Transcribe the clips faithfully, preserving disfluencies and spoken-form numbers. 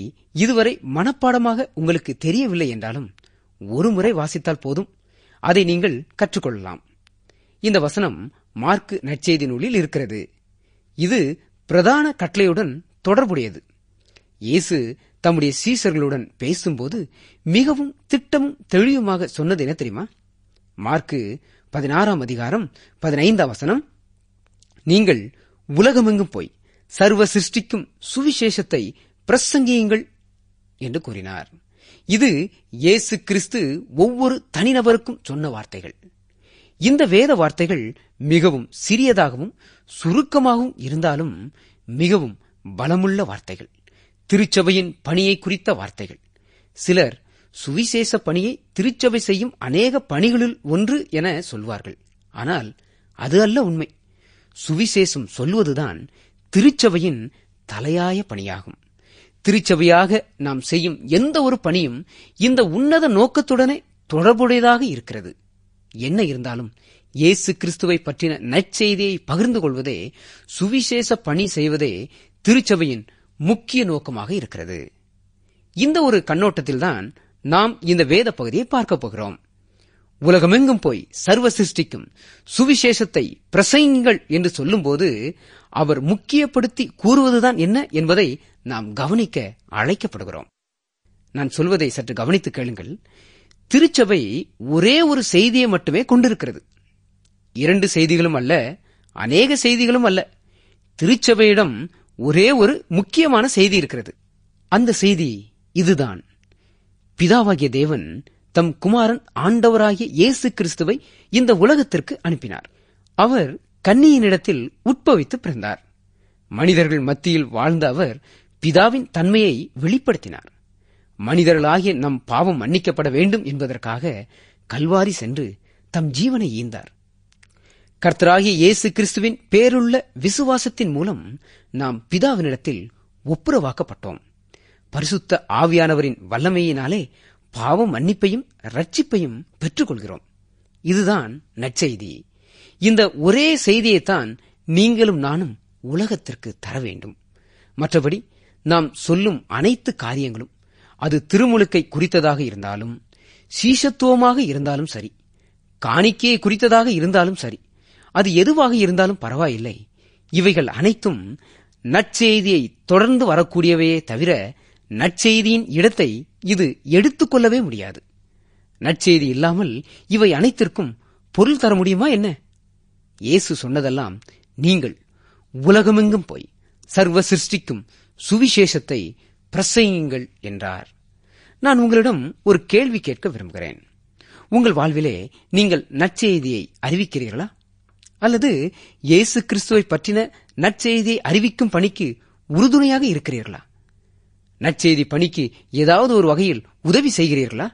இதுவரை மனப்பாடமாக உங்களுக்கு தெரியவில்லை என்றாலும் ஒரு முறை வாசித்தால் போதும், அதை நீங்கள் கற்றுக்கொள்ளலாம். இந்த வசனம் மார்க்கு நற்செய்தி நூலில் இருக்கிறது. இது பிரதான கட்டளையுடன் தொடர்புடையது. இயேசு தம்முடைய சீசர்களுடன் பேசும்போது மிகவும் திட்டமும் தெளிவுமாக சொன்னது என்ன தெரியுமா? மார்க்கு பதினாறாம் அதிகாரம் பதினைந்தாம் வசனம், நீங்கள் உலகமெங்கும் போய் சர்வ சிருஷ்டிக்கும் சுவிசேஷத்தை பிரசங்கியுங்கள் என்று கூறினார். இது இயேசு கிறிஸ்து ஒவ்வொரு தனிநபருக்கும் சொன்ன வார்த்தைகள். இந்த வேத வார்த்தைகள் மிகவும் சிறியதாகவும் சுருக்கமாகவும் இருந்தாலும் மிகவும் பலமுள்ள வார்த்தைகள். திருச்சபையின் பணியை குறித்த வார்த்தைகள். சிலர் சுவிசேஷ பணியை திருச்சபை செய்யும் அநேக பணிகளில் ஒன்று என சொல்வார்கள். ஆனால் அது அல்ல உண்மை. சுவிசேஷம் சொல்வதுதான் திருச்சபையின் தலையாய பணியாகும். திருச்சபையாக நாம் செய்யும் எந்த ஒரு பணியும் இந்த உன்னத நோக்கத்துடனே தொடர்புடையதாக இருக்கிறது. என்ன இருந்தாலும் இயேசு கிறிஸ்துவை பற்றின நற்செய்தியை பகிர்ந்து கொள்வதே, சுவிசேஷ பணி செய்வதே திருச்சபையின் முக்கிய நோக்கமாக இருக்கிறது. இந்த ஒரு கண்ணோட்டத்தில்தான் நாம் இந்த வேத பகுதியை பார்க்க போகிறோம். உலகமெங்கும் போய் சர்வ சிருஷ்டிக்கும் சுவிசேஷத்தை பிரசங்கியுங்கள் என்று சொல்லும்போது அவர் முக்கியப்படுத்தி கூறுவதுதான் என்ன என்பதை நாம் கவனிக்க அழைக்கப்படுகிறோம். நான் சொல்வதை சற்று கவனித்து கேளுங்கள். திருச்சபை ஒரே ஒரு செய்தியை மட்டுமே கொண்டிருக்கிறது. இரண்டு செய்திகளும் அல்ல, அநேக செய்திகளும் அல்ல. திருச்சபையிடம் ஒரே ஒரு முக்கியமான செய்தி இருக்கிறது. அந்த செய்தி இதுதான்: பிதாவாகிய தேவன் தம் குமாரன் ஆண்டவராகிய இயேசு கிறிஸ்துவை இந்த உலகத்திற்கு அனுப்பினார். அவர் கன்னியினிடத்தில் உட்பவித்து பிறந்தார். மனிதர்கள் மத்தியில் வாழ்ந்த அவர் பிதாவின் தன்மையை வெளிப்படுத்தினார். மனிதர்களாகிய நம் பாவம் மன்னிக்கப்பட வேண்டும் என்பதற்காக கல்வாரி சென்று தம் ஜீவனை ஈந்தார். கர்த்தராகிய இயேசு கிறிஸ்துவின் பேருள்ள விசுவாசத்தின் மூலம் நாம் பிதாவினிடத்தில் ஒப்புரவாக்கப்பட்டோம். பரிசுத்த ஆவியானவரின் வல்லமையினாலே பாவம் மன்னிப்பையும் ரட்சிப்பையும் பெற்றுக் கொள்கிறோம். இதுதான் நற்செய்தி. இந்த ஒரே செய்தியைத்தான் நீங்களும் நானும் உலகத்திற்கு தர வேண்டும். மற்றபடி நாம் சொல்லும் அனைத்து காரியங்களும், அது திருமுழுக்கை குறித்ததாக இருந்தாலும், சீஷத்துவமாக இருந்தாலும் சரி, காணிக்கையை குறித்ததாக இருந்தாலும் சரி, அது எதுவாக இருந்தாலும் பரவாயில்லை. இவைகள் அனைத்தும் நற்செய்தியை தொடர்ந்து வரக்கூடியவையே தவிர நற்செய்தியின் இடத்தை இது எடுத்துக்கொள்ளவே முடியாது. நற்செய்தி இல்லாமல் இவை அனைத்திற்கும் பொருள் தர முடியுமா என்ன? இயேசு சொன்னதெல்லாம், நீங்கள் உலகமெங்கும் போய் சர்வ சிருஷ்டிக்கும் சுவிசேஷத்தை பிரசங்கியுங்கள் என்றார். நான் உங்களிடம் ஒரு கேள்வி கேட்க விரும்புகிறேன். உங்கள் வாழ்விலே நீங்கள் நற்செய்தியை அறிவிக்கிறீர்களா? அல்லது இயேசு கிறிஸ்துவை பற்றின நற்செய்தியை அறிவிக்கும் பணிக்கு உறுதுணையாக இருக்கிறீர்களா? நற்செய்தி பணிக்கு ஏதாவது ஒரு வகையில் உதவி செய்கிறீர்களா?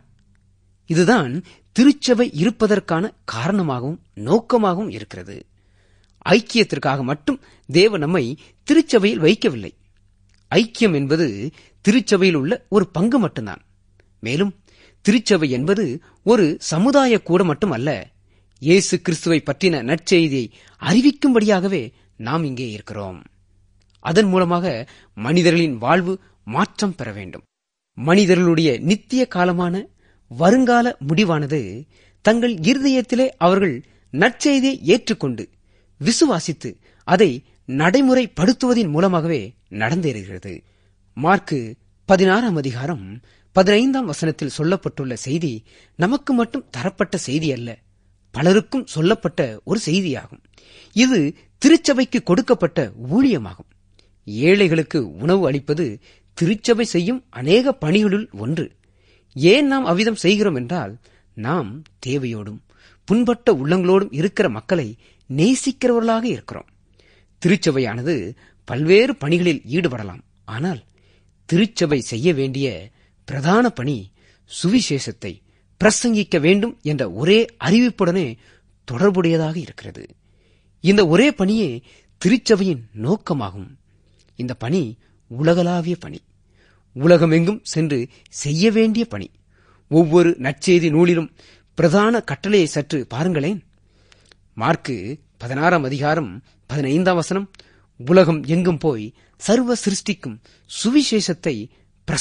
இதுதான் திருச்சபை இருப்பதற்கான காரணமாகவும் நோக்கமாகவும் இருக்கிறது. ஐக்கியத்திற்காக மட்டும் தேவன் நம்மை திருச்சபையில் வைக்கவில்லை. ஐக்கியம் என்பது திருச்சபையில் உள்ள ஒரு பங்கு மட்டும்தான். மேலும் திருச்சபை என்பது ஒரு சமுதாய கூட மட்டுமல்ல. இயேசு கிறிஸ்துவை பற்றின நற்செய்தியை அறிவிக்கும்படியாகவே நாம் இங்கே இருக்கிறோம். அதன் மூலமாக மனிதர்களின் வாழ்வு மாற்றம் பெற வேண்டும். மனிதர்களுடைய நித்திய காலமான வருங்கால முடிவானது தங்கள் இருதயத்திலே அவர்கள் நற்செய்தியை ஏற்றுக்கொண்டு விசுவாசித்து அதை நடைமுறைப்படுத்துவதன் மூலமாகவே நடந்தேறுகிறது. மார்க்கு பதினாறாம் அதிகாரம் பதினைந்தாம் வசனத்தில் சொல்லப்பட்டுள்ள செய்தி நமக்கு மட்டும் தரப்பட்ட செய்தி அல்ல, பலருக்கும் சொல்லப்பட்ட ஒரு செய்தியாகும். இது திருச்சபைக்கு கொடுக்கப்பட்ட ஊழியமாகும். ஏழைகளுக்கு உணவு அளிப்பது திருச்சபை செய்யும் அநேக பணிகளுள் ஒன்று. ஏன் நாம் அவ்விதம் செய்கிறோம் என்றால், நாம் தேவையோடும் புண்பட்ட உள்ளங்களோடும் இருக்கிற மக்களை நேசிக்கிறவர்களாக இருக்கிறோம். திருச்சபையானது பல்வேறு பணிகளில் ஈடுபடலாம். ஆனால் திருச்சபை செய்ய வேண்டிய பிரதான பணி சுவிசேஷத்தை பிரசங்கிக்க வேண்டும் என்ற ஒரே அறிவிப்புடனே தொடர்புடையதாக இருக்கிறது. இந்த ஒரே பணியே திருச்சபையின் நோக்கமாகும். இந்த பணி உலகளாவிய பணி, உலகமெங்கும் சென்று செய்ய வேண்டிய பணி. ஒவ்வொரு நற்செய்தி நூலிலும் பிரதான கட்டளையை சற்று பாருங்களேன். மார்க்கு பதினாறாம் அதிகாரம் பதினைந்தாம் வசனம், உலகம் எங்கும் போய் சர்வ சிருஷ்டிக்கும் சுவிசேஷத்தை